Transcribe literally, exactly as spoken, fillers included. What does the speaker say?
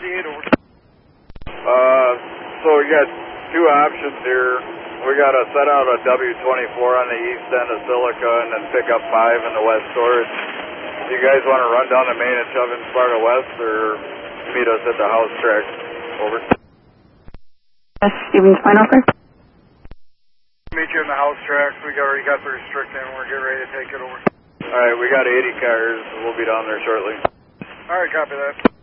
fifty-eight, over. Uh, so we got two options here. We got to set out a W twenty-four on the east end of Silica and then pick up five in the west storage. Do you guys want to run down the main and shove in Sparta West, or meet us at the house track? Over. Yes, Stevens, final, sir. Meet you in the house tracks. We already got the restricted and we're getting ready to take it over. All right, we got eighty cars. We'll be down there shortly. All right, copy that.